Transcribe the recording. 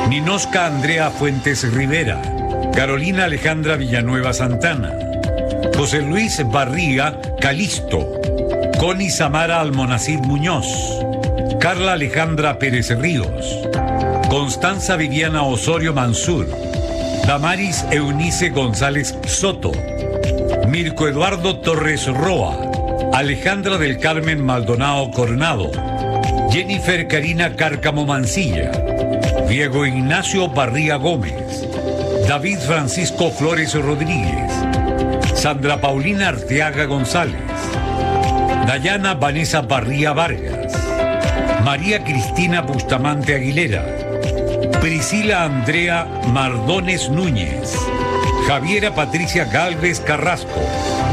Ninosca Andrea Fuentes Rivera, Carolina Alejandra Villanueva Santana, José Luis Barriga Calisto, Connie Samara Almonacid Muñoz, Carla Alejandra Pérez Ríos, Constanza Viviana Osorio Mansur, Damaris Eunice González Soto, Mirko Eduardo Torres Roa, Alejandra del Carmen Maldonado Coronado, Jennifer Karina Cárcamo Mancilla, Diego Ignacio Barría Gómez, David Francisco Flores Rodríguez, Sandra Paulina Arteaga González, Dayana Vanessa Barría Vargas, María Cristina Bustamante Aguilera, Priscila Andrea Mardones Núñez, Javiera Patricia Gálvez Carrasco,